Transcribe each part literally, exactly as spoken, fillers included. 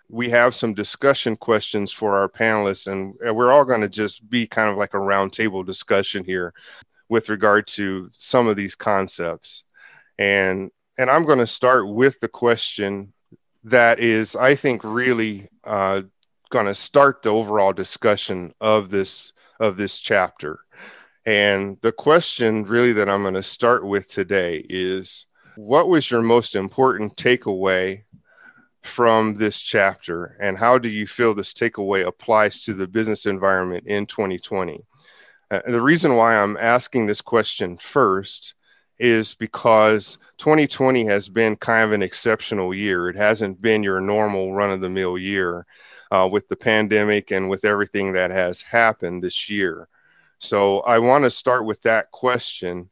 we have some discussion questions for our panelists, and we're all going to just be kind of like a roundtable discussion here with regard to some of these concepts. And and I'm going to start with the question that is, I think, really uh, going to start the overall discussion of this of this chapter. And the question really that I'm going to start with today is, what was your most important takeaway from this chapter, and how do you feel this takeaway applies to the business environment in twenty twenty? Uh, the reason why I'm asking this question first is because twenty twenty has been kind of an exceptional year. It hasn't been your normal run-of-the-mill year uh, with the pandemic and with everything that has happened this year. So I want to start with that question.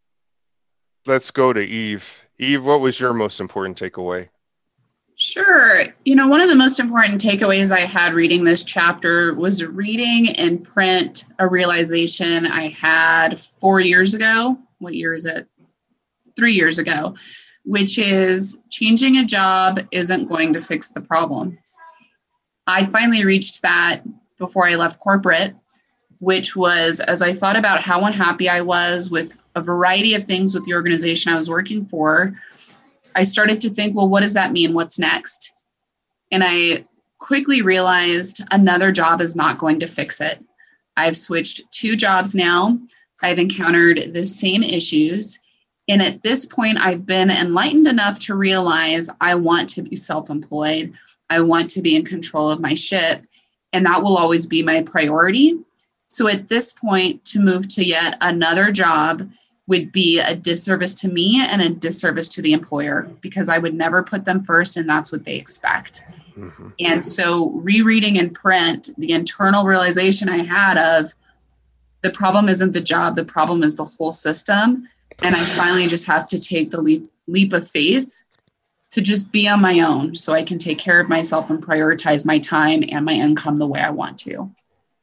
Let's go to Eve. Eve, what was your most important takeaway? Sure. You know, one of the most important takeaways I had reading this chapter was reading in print a realization I had four years ago. What year is it? Three years ago, which is changing a job isn't going to fix the problem. I finally reached that before I left corporate, which was as I thought about how unhappy I was with a variety of things with the organization I was working for. I started to think, well, what does that mean? What's next? And I quickly realized another job is not going to fix it. I've switched two jobs now. I've encountered the same issues. And at this point, I've been enlightened enough to realize I want to be self-employed. I want to be in control of my ship. And that will always be my priority. So at this point, to move to yet another job would be a disservice to me and a disservice to the employer, because I would never put them first, and that's what they expect. Mm-hmm. And so rereading in print, the internal realization I had of the problem isn't the job, the problem is the whole system. And I finally just have to take the leap, leap of faith to just be on my own so I can take care of myself and prioritize my time and my income the way I want to.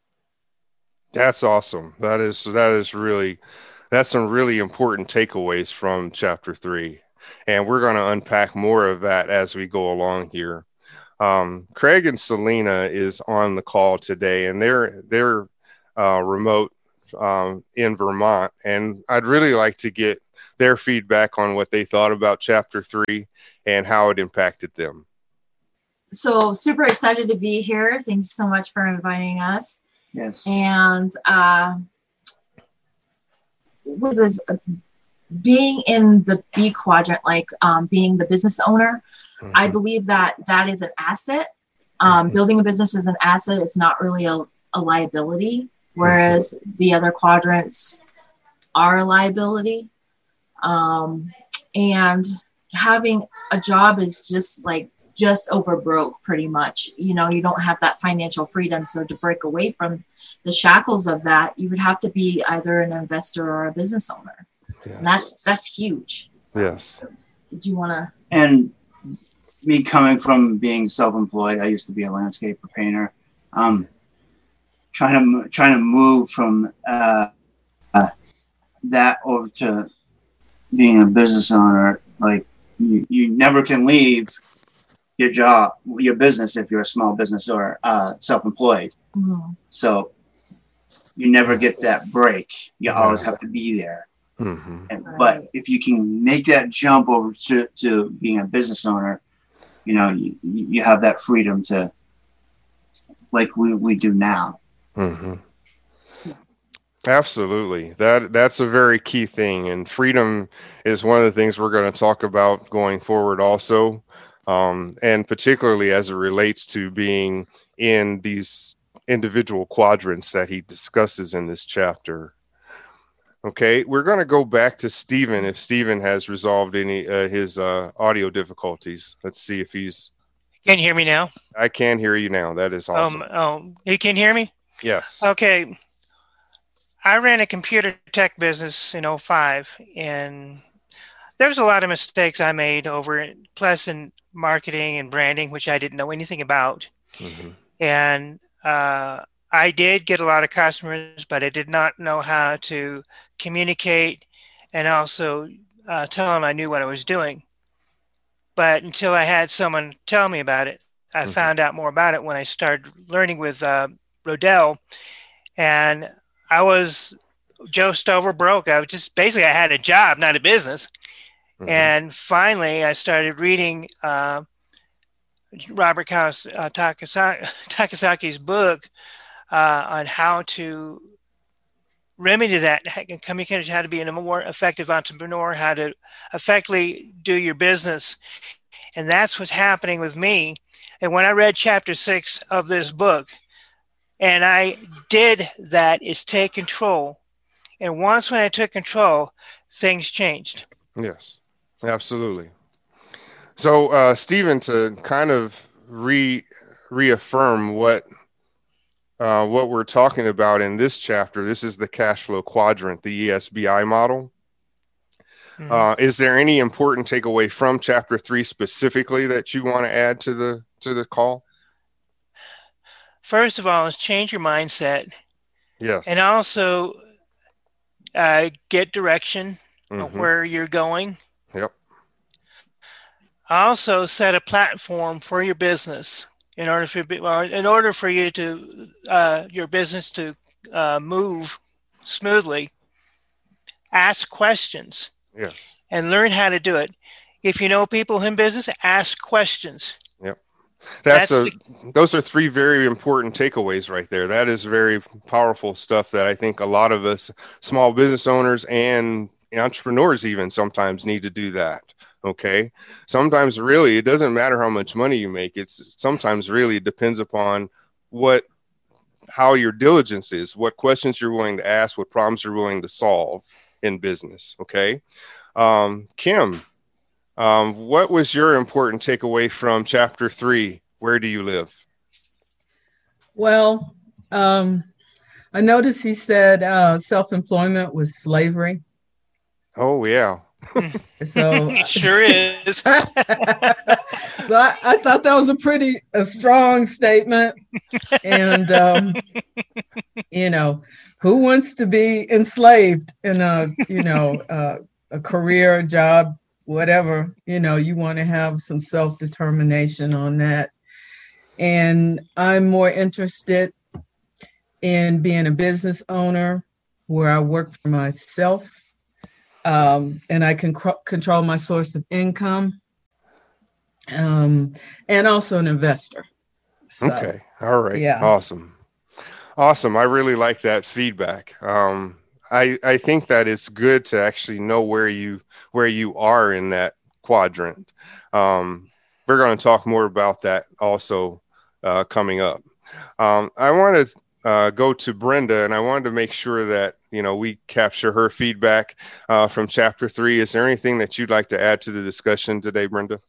That's awesome. That is, that is really, that's some really important takeaways from chapter three. And we're going to unpack more of that as we go along here. Um, Craig and Selena is on the call today, and they're, they're uh, remote um, in Vermont. And I'd really like to get their feedback on what they thought about chapter three and how it impacted them. So super excited to be here. Thanks so much for inviting us. Yes. And uh, was this uh, being in the B quadrant, like um, being the business owner? Mm-hmm. I believe that that is an asset. Um, mm-hmm. Building a business is an asset. It's not really a, a liability, whereas mm-hmm. the other quadrants are a liability. Um, and having a job is just like just over broke pretty much. You know, you don't have that financial freedom. So to break away from the shackles of that, you would have to be either an investor or a business owner. Yes. And that's, that's huge. So, yes. Did you want to? And me coming from being self-employed, I used to be a landscaper painter. Um, trying to, trying to move from, uh, uh, that over to being a business owner, like you, you never can leave your job, your business, if you're a small business or uh, self-employed. Mm-hmm. So you never get that break. You yeah. always have to be there. Mm-hmm. And, but if you can make that jump over to, to being a business owner, you know, you, you have that freedom to, like we, we do now. Mm-hmm. Yes. Absolutely. That that's a very key thing. And freedom is one of the things we're going to talk about going forward also. Um, and particularly as it relates to being in these individual quadrants that he discusses in this chapter. Okay, we're going to go back to Stephen if Stephen has resolved any uh, his uh, audio difficulties. Let's see if he's... Can you hear me now? I can hear you now. That is awesome. Um, oh, you can hear me? Yes. Okay. I ran a computer tech business in oh five, and there was a lot of mistakes I made over it, plus in marketing and branding, which I didn't know anything about. Mm-hmm. And uh, I did get a lot of customers, but I did not know how to communicate and also uh, tell them I knew what I was doing. But until I had someone tell me about it, I Mm-hmm. found out more about it when I started learning with uh, Rodell, and I was just over broke. I was just basically I had a job, not a business. Mm-hmm. And finally, I started reading uh, Robert Kawasaki, uh, Takasaki, Takasaki's book uh, on how to remedy that, communicate how to be a more effective entrepreneur, how to effectively do your business. And that's what's happening with me. And when I read chapter six of this book, and I did that, is take control. And once when I took control, things changed. Yes, absolutely. So, uh, Stephen, to kind of re reaffirm what uh, what we're talking about in this chapter, this is the cash flow quadrant, the E S B I model. Mm-hmm. Uh, is there any important takeaway from chapter three specifically that you want to add to the to the call? First of all, is change your mindset. Yes. And also uh, get direction mm-hmm. of where you're going. Yep. Also set a platform for your business in order for well, in order for you to uh, your business to uh, move smoothly. Ask questions. Yes. And learn how to do it. If you know people in business, ask questions. Yep. That's, That's a, the, those are three very important takeaways right there. That is very powerful stuff that I think a lot of us small business owners and entrepreneurs even sometimes need to do that. Okay. Sometimes really, it doesn't matter how much money you make. It's sometimes really depends upon what, how your diligence is, what questions you're willing to ask, what problems you're willing to solve in business. Okay. Um, Kim, um, what was your important takeaway from chapter three? Where do you live? Well, um, I noticed he said uh, self-employment was slavery. Oh, yeah. So it sure is. So I, I thought that was a pretty a strong statement. And, um, you know, who wants to be enslaved in a, you know, uh, a career, job, whatever, you know, you want to have some self-determination on that. And I'm more interested in being a business owner where I work for myself. Um, and I can cr- control my source of income, um, and also an investor. So, okay. All right. Yeah. Awesome. Awesome. I really like that feedback. Um, I, I think that it's good to actually know where you, where you are in that quadrant. Um, we're going to talk more about that also uh, coming up. Um, I want to Uh, go to Brenda, and I wanted to make sure that, you know, we capture her feedback uh, from chapter three. Is there anything that you'd like to add to the discussion today, Brenda?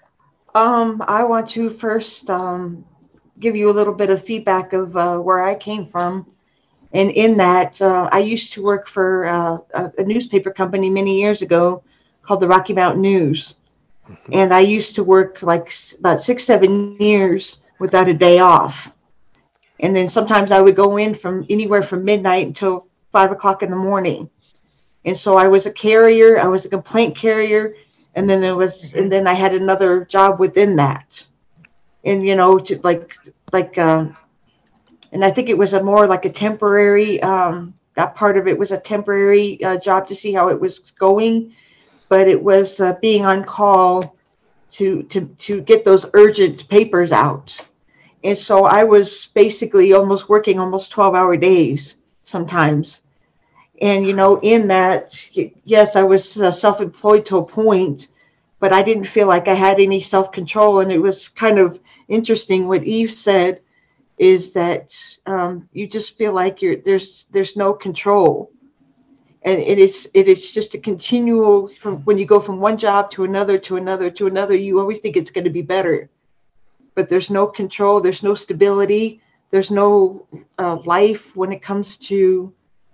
Um, I want to first um, give you a little bit of feedback of uh, where I came from. And in that, uh, I used to work for uh, a, a newspaper company many years ago called the Rocky Mountain News. Mm-hmm. And I used to work like about six, seven years without a day off. And then sometimes I would go in from anywhere from midnight until five o'clock in the morning. And so I was a carrier, I was a complaint carrier. And then there was, and then I had another job within that. And, you know, to like, like, um, and I think it was a more like a temporary, um, that part of it was a temporary uh, job to see how it was going. But it was uh, being on call to, to, to get those urgent papers out. And so I was basically almost working almost twelve hour days sometimes. And, you know, in that, yes, I was uh, self-employed to a point, but I didn't feel like I had any self-control. And it was kind of interesting what Eve said is that um, you just feel like you're there's there's no control. And it is it is just a continual from when you go from one job to another, to another, to another, you always think it's going to be better. But there's no control, there's no stability, there's no uh, life when it comes to,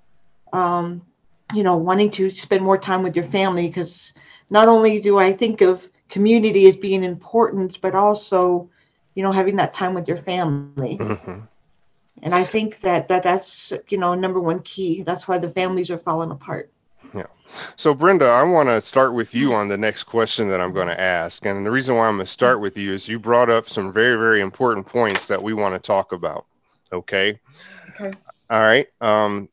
um, you know, wanting to spend more time with your family. Because not only do I think of community as being important, but also, you know, having that time with your family. Mm-hmm. And I think that, that that's, you know, number one key. That's why the families are falling apart. Yeah, So, Brenda, I want to start with you on the next question that I'm going to ask. And the reason why I'm going to start with you is you brought up some very, very important points that we want to talk about. Okay. Okay. All right. Um,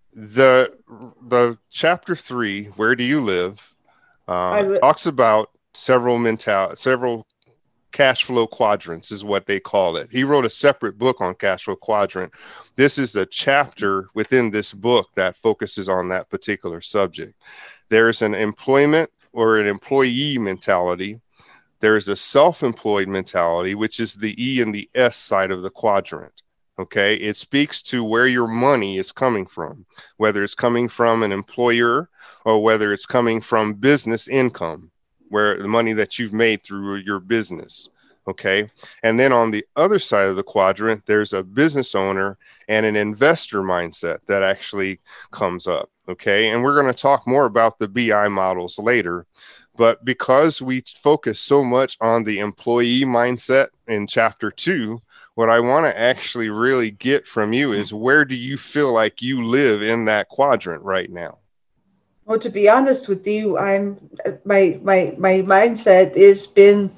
the the chapter three, Where Do You Live, uh, li- talks about several mental, several cash flow quadrants is what they call it. He wrote a separate book on cash flow quadrant. This is a chapter within this book that focuses on that particular subject. There's an employment or an employee mentality. There's a self-employed mentality, which is the E and the S side of the quadrant. Okay. It speaks to where your money is coming from, whether it's coming from an employer or whether it's coming from business income, where the money that you've made through your business. Okay. And then on the other side of the quadrant, there's a business owner and an investor mindset that actually comes up. Okay. And we're going to talk more about the B I models later. But because we focus so much on the employee mindset in chapter two, what I want to actually really get from you is, where do you feel like you live in that quadrant right now? Well, to be honest with you, I'm my my my mindset has been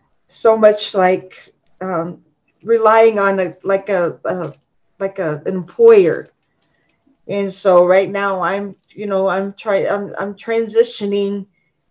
so much like um, relying on a like a, a like a an employer, and so right now I'm you know I'm trying I'm I'm transitioning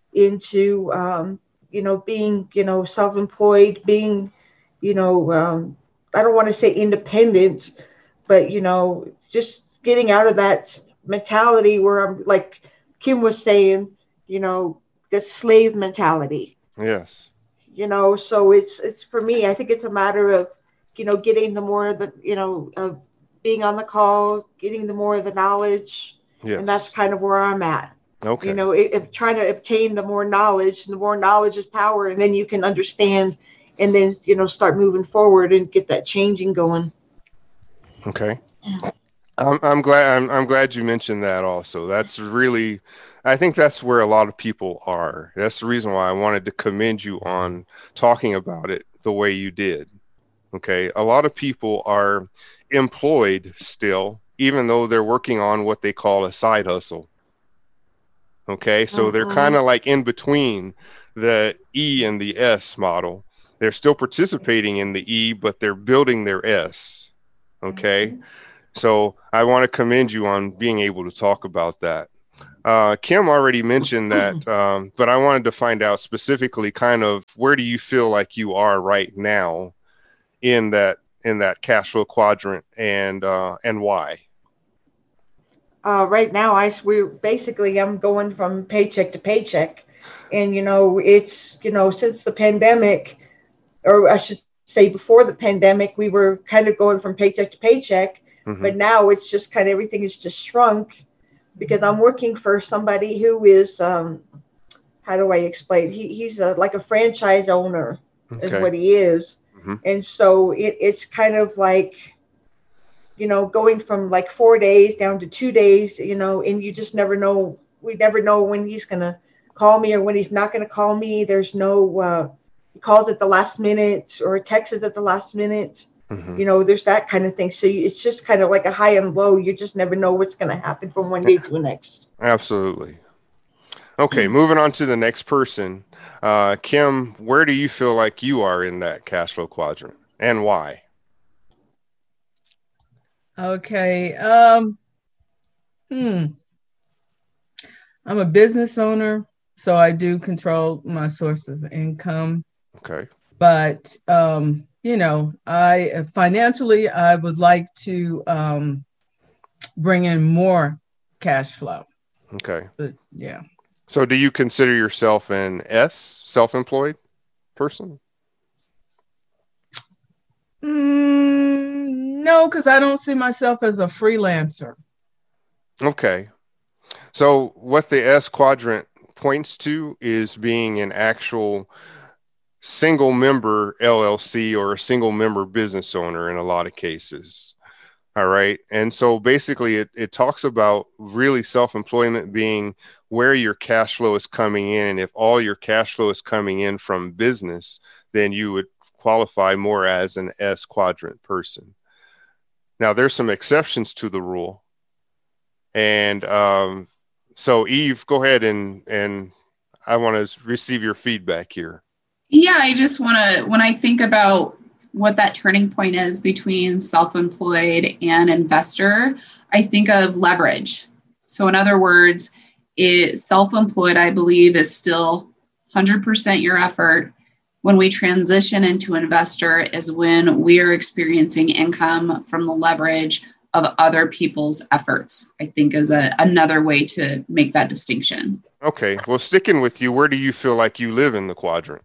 into um, you know being you know self-employed, being you know um, I don't want to say independent, but you know just getting out of that mentality where I'm like Kim was saying, you know, the slave mentality. Yes. You know, so it's it's for me, I think it's a matter of, you know, getting the more of the, you know, of being on the call, getting the more of the knowledge. Yes. And that's kind of where I'm at. Okay. You know, it, it, trying to obtain the more knowledge, the more knowledge is power, and then you can understand and then, you know, start moving forward and get that changing going. Okay. I'm, I'm glad I'm, I'm glad you mentioned that also. That's really, I think that's where a lot of people are. That's the reason why I wanted to commend you on talking about it the way you did. Okay. A lot of people are employed still, even though they're working on what they call a side hustle. Okay. So they're kind of like in between the E and the S model. They're still participating in the E, but they're building their S. Okay. Mm-hmm. So I want to commend you on being able to talk about that. Uh, Kim already mentioned that, um, but I wanted to find out specifically kind of where do you feel like you are right now in that in that cash flow quadrant, and uh, and why? Uh, right now, I we're basically I'm going from paycheck to paycheck, and you know it's you know since the pandemic, or I should say before the pandemic, we were kind of going from paycheck to paycheck. Mm-hmm. But now it's just kind of everything is just shrunk because I'm working for somebody who is, um, how do I explain? He, he's a, like a franchise owner okay. is what he is. Mm-hmm. And so it, it's kind of like, you know, going from like four days down to two days, you know, and you just never know. We never know when he's going to call me or when he's not going to call me. There's no, uh, he calls at the last minute or texts at the last minute. Mm-hmm. You know, there's that kind of thing. So you, it's just kind of like a high and low. You just never know what's going to happen from one day to the next. Absolutely. Okay, mm-hmm. Moving on to the next person. Uh, Kim, where do you feel like you are in that cash flow quadrant and why? Okay. Um, hmm. I'm a business owner, so I do control my source of income. Okay. But, um, you know, I financially, I would like to um, bring in more cash flow. Okay. But yeah. So do you consider yourself an S, self-employed person? Mm, no, because I don't see myself as a freelancer. Okay. So what the S quadrant points to is being an actual single member L L C or a single member business owner in a lot of cases. All right. And so basically it, it talks about really self-employment being where your cash flow is coming in. And if all your cash flow is coming in from business, then you would qualify more as an S quadrant person. Now there's some exceptions to the rule. And um, so Eve, go ahead and, and I want to receive your feedback here. Yeah, I just want to, when I think about what that turning point is between self-employed and investor, I think of leverage. So in other words, it, self-employed, I believe, is still one hundred percent your effort. When we transition into investor is when we are experiencing income from the leverage of other people's efforts, I think is a, another way to make that distinction. Okay. Well, sticking with you, where do you feel like you live in the quadrant?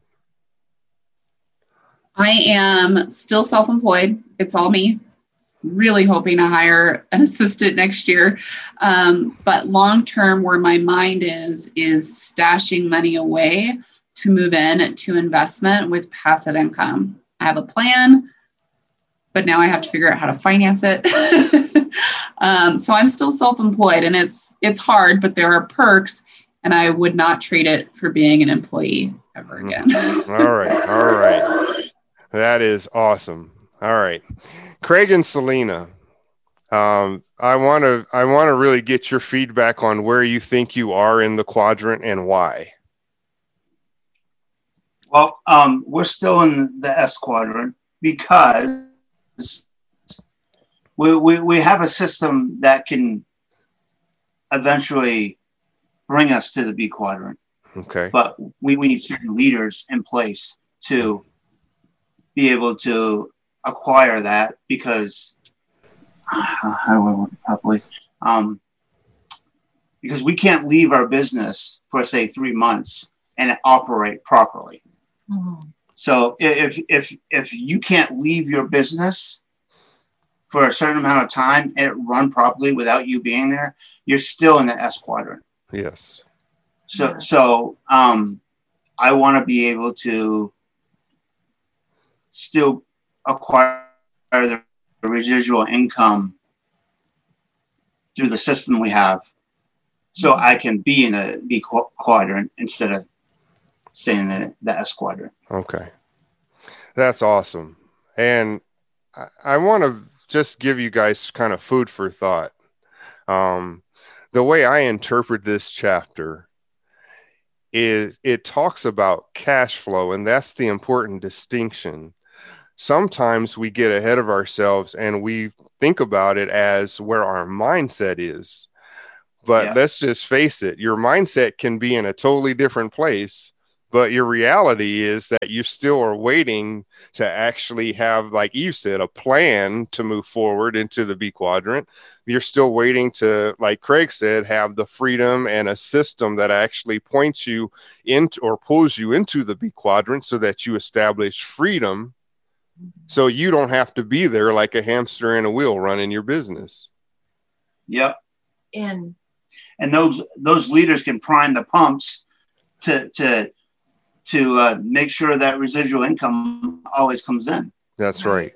I am still self-employed. It's all me. Really hoping to hire an assistant next year. Um, but long-term, where my mind is, is stashing money away to move in to investment with passive income. I have a plan, but now I have to figure out how to finance it. um, so I'm still self-employed, and it's it's hard, but there are perks, and I would not trade it for being an employee ever again. All right. All right. That is awesome. All right. Craig and Selena, um, I want to I want to really get your feedback on where you think you are in the quadrant and why. Well, um, we're still in the S quadrant because we, we, we have a system that can eventually bring us to the B quadrant. Okay. But we, we need certain leaders in place to be able to acquire that, because uh, how do I want it properly? Um, because we can't leave our business for, say, three months and operate properly. Mm-hmm. So if if if you can't leave your business for a certain amount of time and it run properly without you being there, you're still in the S quadrant. Yes. So so um, I want to be able to still acquire the residual income through the system we have, so I can be in a B quadrant instead of staying in the, the S quadrant. Okay. That's awesome. And I, I want to just give you guys kind of food for thought. Um, the way I interpret this chapter is it talks about cash flow, and that's the important distinction. Sometimes we get ahead of ourselves and we think about it as where our mindset is. But Yeah. let's just face it, your mindset can be in a totally different place, but your reality is that you still are waiting to actually have, like Eve said, a plan to move forward into the B quadrant. You're still waiting to, like Craig said, have the freedom and a system that actually points you into or pulls you into the B quadrant so that you establish freedom. So you don't have to be there like a hamster in a wheel running your business. Yep. And and those those leaders can prime the pumps to to to uh, make sure that residual income always comes in. That's right.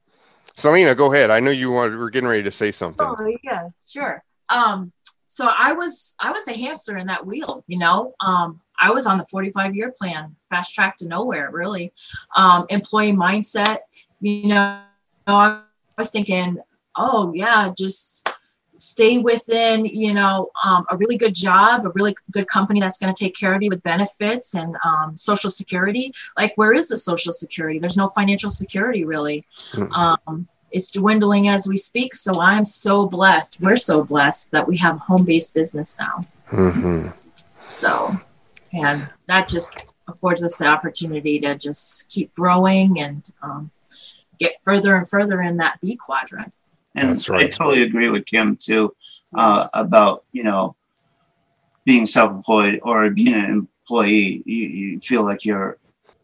Selena, go ahead. I know you wanted, were getting ready to say something. Oh yeah, sure. Um, so I was I was the hamster in that wheel, you know. Um, I was on the forty-five year plan, fast track to nowhere, really. Um, employee mindset, you know, I was thinking, oh yeah, just stay within, you know, um, a really good job, a really good company that's going to take care of you with benefits and um, social security. Like, where is the social security? There's no financial security, really. Mm-hmm. Um, it's dwindling as we speak. So I'm so blessed. We're so blessed that we have home-based business now. Mm-hmm. So, and that just affords us the opportunity to just keep growing and um, get further and further in that B quadrant. And That's right. I totally agree with Kim too, uh, yes. about, you know, being self-employed or being an employee. You, you feel like you're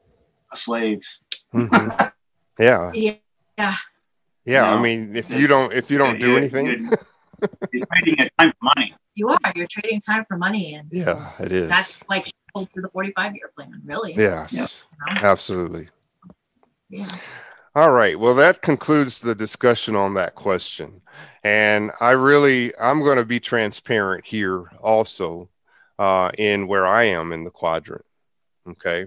a slave. Mm-hmm. Yeah. Yeah. Yeah. Yeah. I mean, if you don't, if you don't do anything, you're, you're trading your time for money. You are. You're trading time for money, and yeah, it is. That's like to the forty-five year plan, really. Yes. You know? Absolutely. Yeah. All right. Well, that concludes the discussion on that question. And I really, I'm going to be transparent here also uh, in where I am in the quadrant. Okay.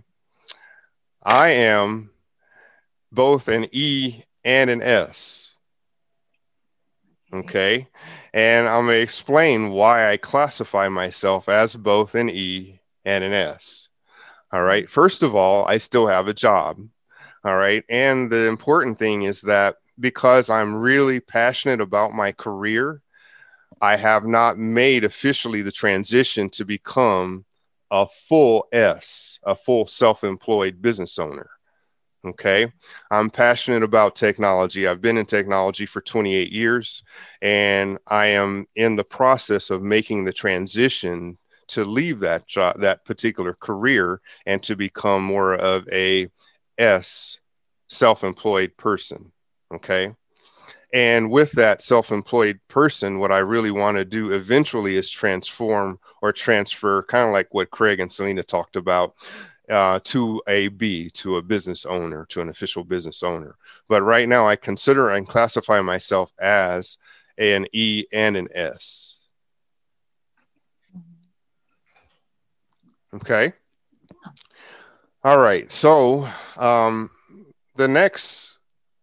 I am both an E and an S. Okay. And I'm going to explain why I classify myself as both an E and an S. All right. First of all, I still have a job. All right. And the important thing is that because I'm really passionate about my career, I have not made officially the transition to become a full S, a full self-employed business owner. Okay. I'm passionate about technology. I've been in technology for twenty-eight years, and I am in the process of making the transition to leave that job, that particular career, and to become more of a S, self-employed person. Okay. And with that self-employed person, what I really want to do eventually is transform or transfer, kind of like what Craig and Selena talked about, uh, to a B, to a business owner, to an official business owner. But right now I consider and classify myself as an E and an S. Okay. All right. So um, the next,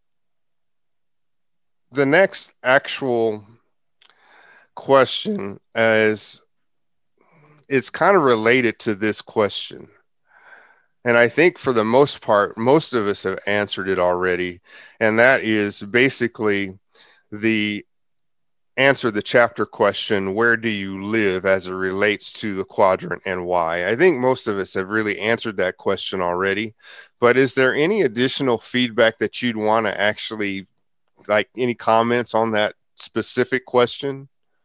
the next actual question is, it's kind of related to this question. And I think for the most part, most of us have answered it already. And that is basically the answer the chapter question, where do you live, as it relates to the quadrant and why? I think most of us have really answered that question already. But is there any additional feedback that you'd want to actually, like any comments on that specific question?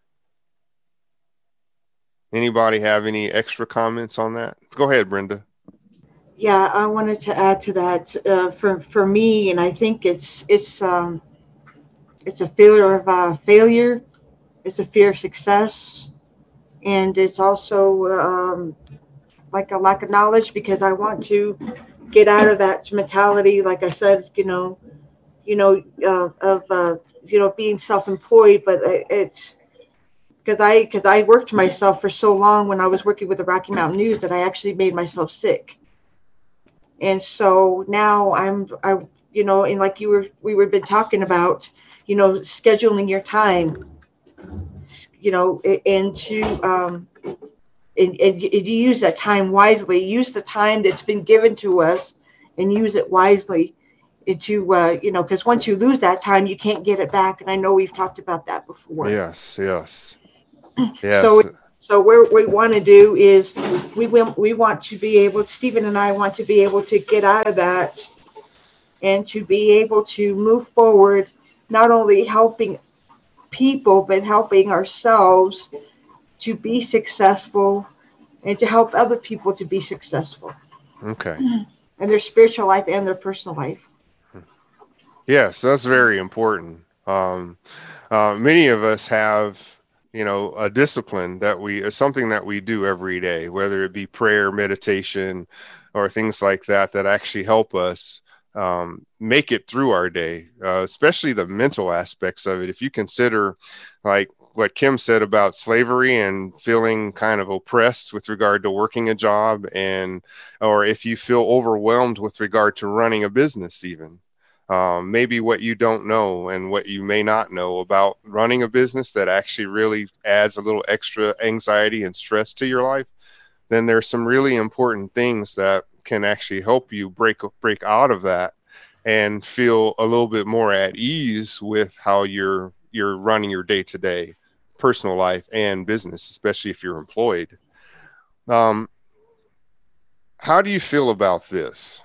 Anybody have any extra comments on that? Go ahead, Brenda. Yeah, I wanted to add to that uh, for for me, and I think it's it's um, it's a fear of uh, failure, it's a fear of success, and it's also um, like a lack of knowledge, because I want to get out of that mentality. Like I said, you know, you know, uh, of uh, you know, being self-employed, but it's because I because I worked for myself for so long when I was working with the Rocky Mountain News that I actually made myself sick. And so now I'm, I, you know, and like you were, we were been talking about, you know, scheduling your time, you know, and to, um, and, and you use that time wisely, use the time that's been given to us and use it wisely into, uh, you know, because once you lose that time, you can't get it back. And I know we've talked about that before. Yes, yes. Yes. So, so what we want to do is we will, we want to be able, Stephen and I want to be able to get out of that and to be able to move forward, not only helping people, but helping ourselves to be successful and to help other people to be successful. Okay. In their spiritual life and their personal life. Yes, that's very important. Um, uh, many of us have, you know, a discipline that we, is something that we do every day, whether it be prayer, meditation, or things like that, that actually help us um, make it through our day, uh, especially the mental aspects of it. If you consider, like what Kim said about slavery and feeling kind of oppressed with regard to working a job, and, or if you feel overwhelmed with regard to running a business, even. Um, maybe what you don't know and what you may not know about running a business that actually really adds a little extra anxiety and stress to your life, then there's some really important things that can actually help you break break out of that and feel a little bit more at ease with how you're you're running your day-to-day personal life and business, especially if you're employed. Um, how do you feel about this?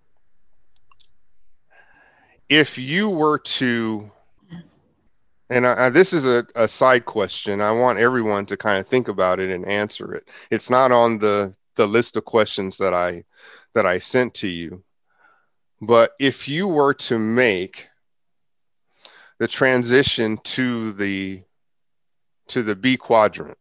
If you were to, and I, this is a, a side question, I want everyone to kind of think about it and answer it. It's not on the, the list of questions that I, that I sent to you, but if you were to make the transition to the, to the B quadrant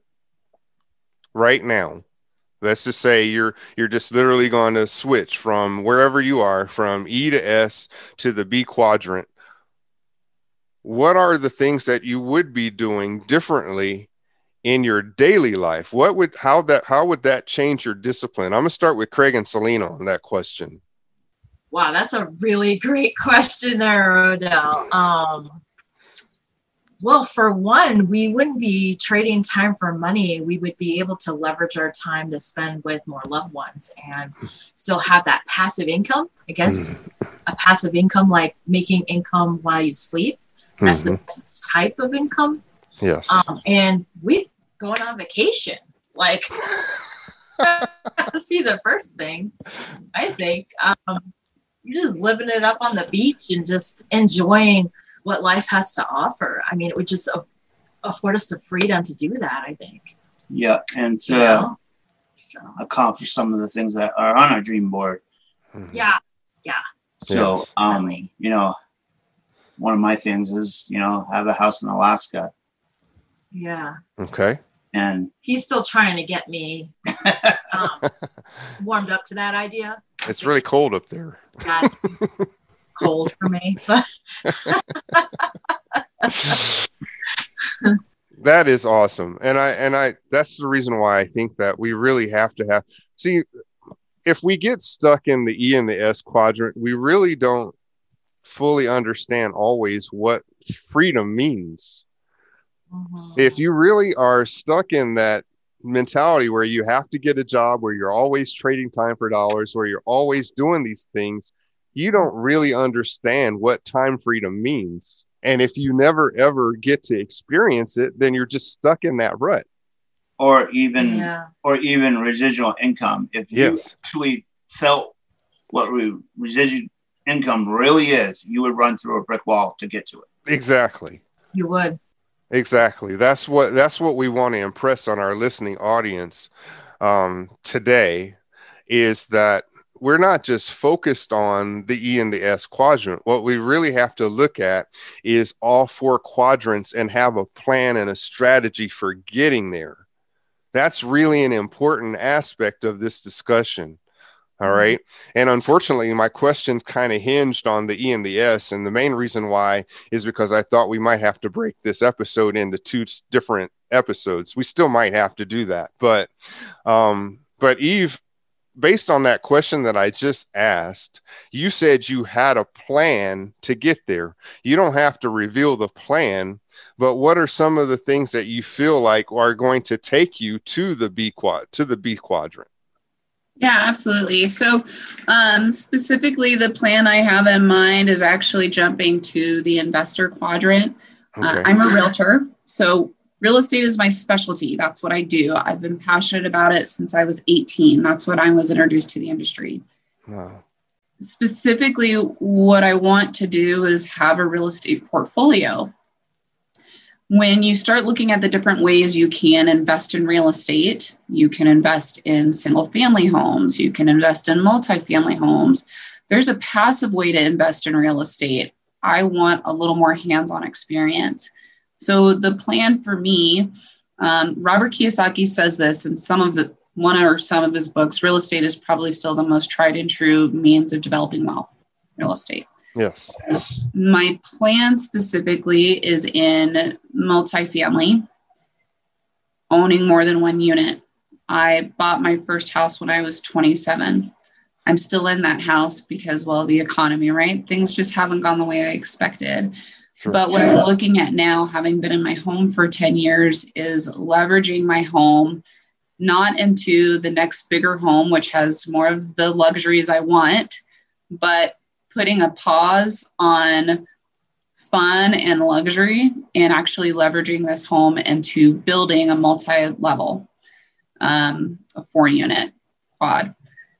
right now, let's just say you're you're just literally going to switch from wherever you are, from E to S to the B quadrant. What are the things that you would be doing differently in your daily life? What would how that how would that change your discipline? I'm gonna start with Craig and Selena on that question. Wow, that's a really great question there, Odell. Um, Well, for one, we wouldn't be trading time for money. We would be able to leverage our time to spend with more loved ones and still have that passive income. I guess a passive income, like making income while you sleep. That's mm-hmm. the type of income. Yes. Um, and we'd going on vacation. Like, that'd be the first thing, I think. Um, you're just living it up on the beach and just enjoying what life has to offer. I mean, it would just af- afford us the freedom to do that, I think. Yeah, and to uh, so. accomplish some of the things that are on our dream board. Yeah, yeah. So, um, you know, one of my things is, you know, have a house in Alaska. Yeah. Okay. And he's still trying to get me um, warmed up to that idea. It's really cold up there. Yeah, it's cold for me, but that is awesome. And I and I that's the reason why I think that we really have to have see if we get stuck in the E and the S quadrant, we really don't fully understand always what freedom means. Mm-hmm. If you really are stuck in that mentality where you have to get a job, where you're always trading time for dollars, where you're always doing these things, you don't really understand what time freedom means. And if you never ever get to experience it, then you're just stuck in that rut. Or even, yeah. or even residual income. If you yes. actually felt what re- residual income really is, you would run through a brick wall to get to it. Exactly. You would. Exactly. That's what that's what we want to impress on our listening audience um, today, is that we're not just focused on the E and the S quadrant. What we really have to look at is all four quadrants and have a plan and a strategy for getting there. That's really an important aspect of this discussion. All right. And unfortunately, my question kind of hinged on the E and the S. And the main reason why is because I thought we might have to break this episode into two different episodes. We still might have to do that. But, um, but Eve, based on that question that I just asked, you said you had a plan to get there. You don't have to reveal the plan, but what are some of the things that you feel like are going to take you to the B quad, to the B quadrant? Yeah, absolutely. So um, specifically, the plan I have in mind is actually jumping to the investor quadrant. Okay. Uh, I'm a realtor, so real estate is my specialty. That's what I do. I've been passionate about it since I was eighteen. That's when I was introduced to the industry. Wow. Specifically, what I want to do is have a real estate portfolio. When you start looking at the different ways you can invest in real estate, you can invest in single family homes, you can invest in multifamily homes. There's a passive way to invest in real estate. I want a little more hands-on experience. So the plan for me, um, Robert Kiyosaki says this in some of the, one or some of his books, real estate is probably still the most tried and true means of developing wealth, real estate. Yes. My plan specifically is in multifamily, owning more than one unit. I bought my first house when I was twenty-seven. I'm still in that house because, well, the economy, right? Things just haven't gone the way I expected. Sure. But what I'm looking at now, having been in my home for ten years, is leveraging my home, not into the next bigger home, which has more of the luxuries I want, but putting a pause on fun and luxury and actually leveraging this home into building a multi-level, um, a four unit quad.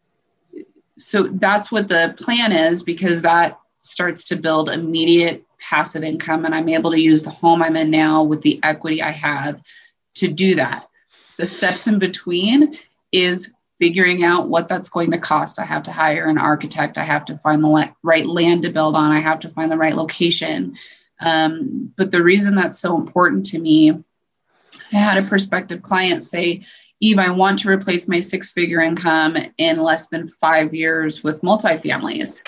So that's what the plan is, because that starts to build immediate passive income, and I'm able to use the home I'm in now with the equity I have to do that. The steps in between is figuring out what that's going to cost. I have to hire an architect. I have to find the la- right land to build on. I have to find the right location. Um, but the reason that's so important to me, I had a prospective client say, Eve, I want to replace my six-figure income in less than five years with multifamilies.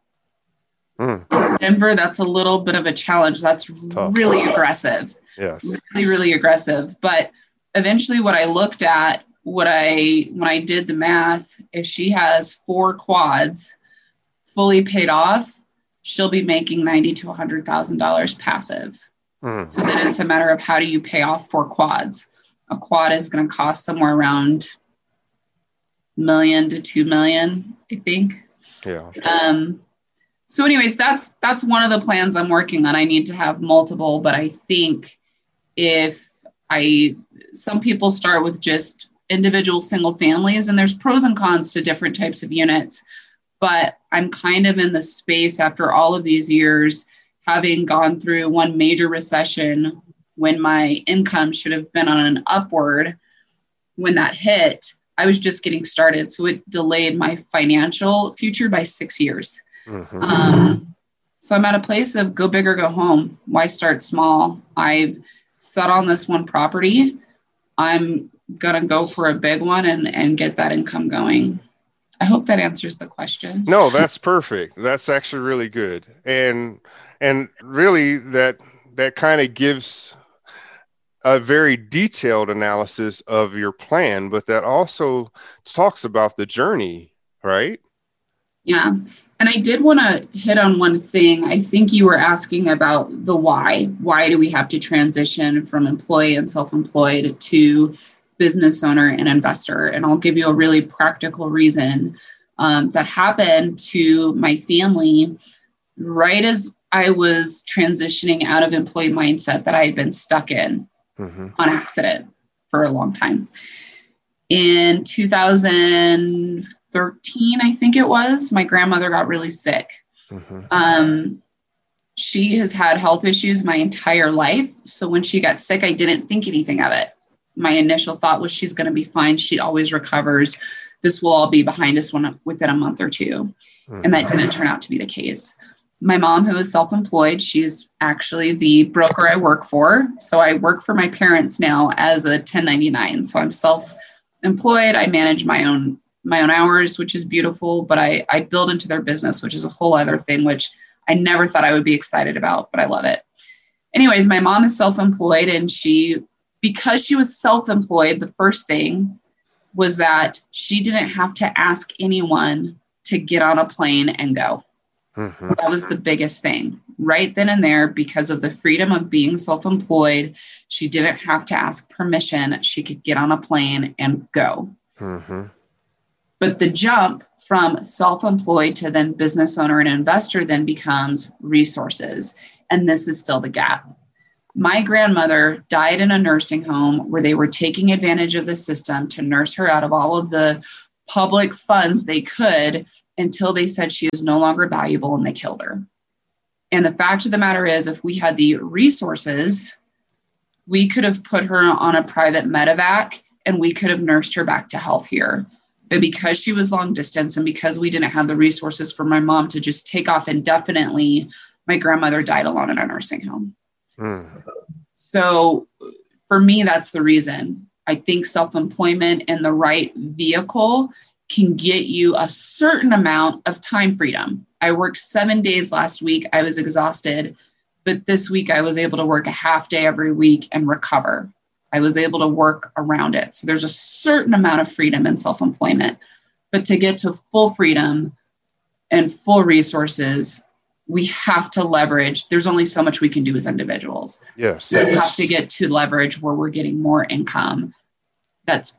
Mm. Denver, that's a little bit of a challenge. That's Tough. really aggressive. Yes. Really, really aggressive. But eventually what I looked at, what I, when I did the math, if she has four quads fully paid off, she'll be making ninety to one hundred thousand dollars passive Mm. So then it's a matter of how do you pay off four quads? A quad is going to cost somewhere around million to two million, I think. Yeah. Um, so anyways, that's, that's one of the plans I'm working on. I need to have multiple, but I think if I, some people start with just individual single families, and there's pros and cons to different types of units, but I'm kind of in the space after all of these years, having gone through one major recession when my income should have been on an upward. When that hit, I was just getting started. So it delayed my financial future by six years. Mm-hmm. Um, so I'm at a place of go big or go home. Why start small? I've set on this one property. I'm going to go for a big one and, and get that income going. I hope that answers the question. No, that's perfect. That's actually really good. And, and really that, that kind of gives a very detailed analysis of your plan, but that also talks about the journey, right? Yeah. And I did want to hit on one thing. I think you were asking about the why. Why do we have to transition from employee and self-employed to business owner and investor? And I'll give you a really practical reason um, that happened to my family right as I was transitioning out of employee mindset that I had been stuck in. Mm-hmm. On accident for a long time. In two thousand thirteen, I think it was, my grandmother got really sick. Mm-hmm. Um, she has had health issues my entire life. So when she got sick, I didn't think anything of it. My initial thought was she's going to be fine. She always recovers. This will all be behind us when, within a month or two. Mm-hmm. And that didn't turn out to be the case. My mom, who is self-employed, she's actually the broker I work for. So I work for my parents now as a ten ninety-nine. So I'm self-employed. I manage my own my own hours, which is beautiful, but I, I build into their business, which is a whole other thing, which I never thought I would be excited about, but I love it. Anyways, my mom is self-employed, and she, because she was self-employed, the first thing was that she didn't have to ask anyone to get on a plane and go. Mm-hmm. That was the biggest thing right then and there. Because of the freedom of being self-employed, she didn't have to ask permission. She could get on a plane and go. Mm-hmm. But the jump from self-employed to then business owner and investor then becomes resources. And this is still the gap. My grandmother died in a nursing home where they were taking advantage of the system to nurse her out of all of the public funds they could, until they said she is no longer valuable and they killed her. And the fact of the matter is, if we had the resources, we could have put her on a private medevac and we could have nursed her back to health here. But because she was long distance and because we didn't have the resources for my mom to just take off indefinitely, my grandmother died alone in a nursing home. Mm. So for me, that's the reason. I think self-employment and the right vehicle can get you a certain amount of time freedom. I worked seven days last week. I was exhausted, but this week I was able to work a half day every week and recover. I was able to work around it. So there's a certain amount of freedom in self-employment, but to get to full freedom and full resources, we have to leverage. There's only so much we can do as individuals. Yes. We yes. have to get to leverage where we're getting more income that's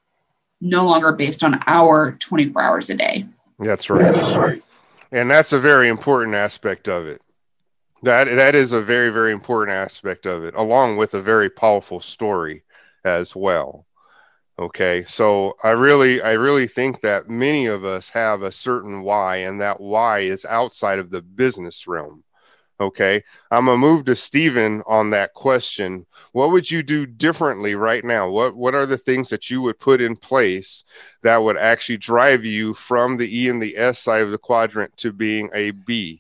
no longer based on our twenty-four hours a day. That's right. That's right. And that's a very important aspect of it. That that is a very, very important aspect of it, along with a very powerful story as well. Okay. So I really, I really think that many of us have a certain why, and that why is outside of the business realm. Okay. I'm going to move to Stephen on that question. What would you do differently right now? What What are the things that you would put in place that would actually drive you from the E and the S side of the quadrant to being a B?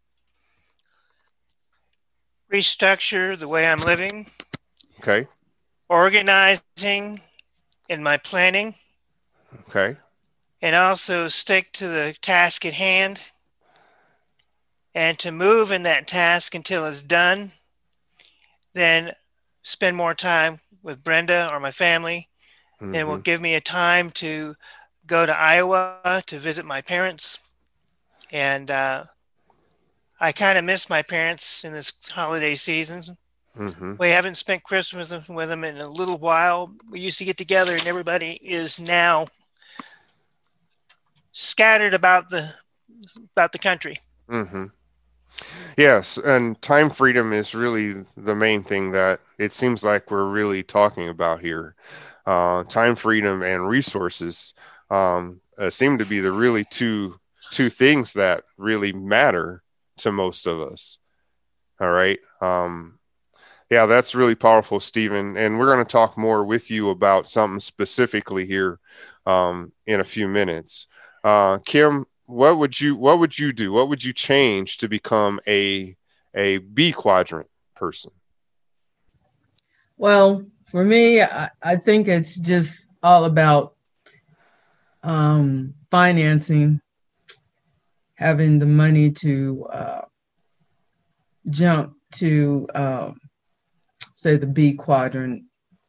Restructure the way I'm living. Okay. Organizing in my planning. Okay. And also stick to the task at hand. And to move in that task until it's done, then spend more time with Brenda or my family, mm-hmm. and will give me a time to go to Iowa to visit my parents. And uh, I kind of miss my parents in this holiday season. Mm-hmm. We haven't spent Christmas with them in a little while. We used to get together, and everybody is now scattered about the about the country. Mm-hmm. Yes, and time freedom is really the main thing that it seems like we're really talking about here. Uh, time freedom and resources um, uh, seem to be the really two two things that really matter to most of us. All right. Um, yeah, that's really powerful, Stephen. And we're going to talk more with you about something specifically here um, in a few minutes. Uh, Kim, what would you what would you do? What would you change to become a a B quadrant person? Well, for me, I, I think it's just all about um, financing, having the money to uh, jump to, uh, say, the B quadrant.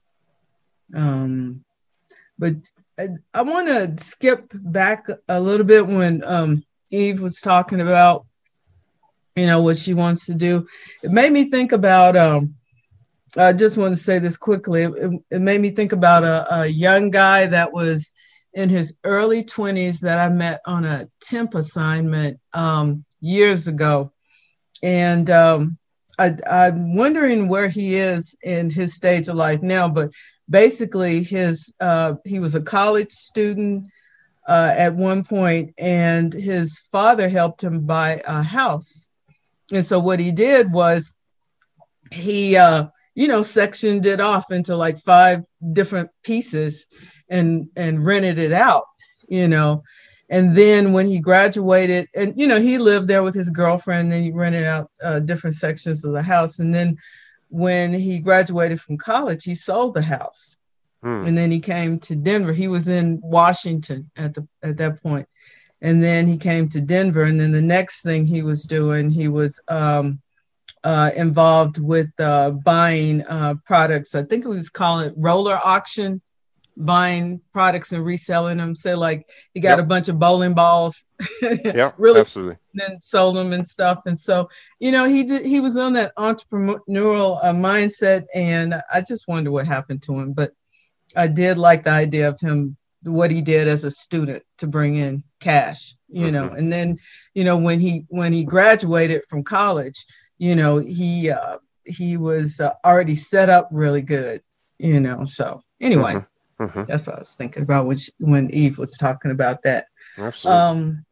Um, but I, I want to skip back a little bit when um, Eve was talking about, you know, what she wants to do. It made me think about, um, I just want to say this quickly. It, it made me think about a, a young guy that was in his early twenties that I met on a temp assignment um, years ago. And um, I, I'm wondering where he is in his stage of life now, but basically his uh, he was a college student uh, at one point, and his father helped him buy a house. And so what he did was he, uh, you know, sectioned it off into like five different pieces and, and rented it out, you know. And then when he graduated, and, you know, he lived there with his girlfriend, and he rented out uh, different sections of the house. And then when he graduated from college, he sold the house. Hmm. And then he came to Denver. He was in Washington at the at that point. And then he came to Denver. And then the next thing he was doing, he was um, uh, involved with uh, buying uh, products. I think it was calling it roller auction, buying products and reselling them. So like he got yep. a bunch of bowling balls, yeah, really, absolutely, then sold them and stuff. And so, you know, he did, he was on that entrepreneurial uh, mindset, and I just wonder what happened to him. But I did like the idea of him, what he did as a student to bring in cash, you mm-hmm. know, and then, you know, when he, when he graduated from college, you know, he, uh, he was uh, already set up really good, you know, so anyway, mm-hmm. Mm-hmm. that's what I was thinking about when, she, when Eve was talking about that. Absolutely. Um,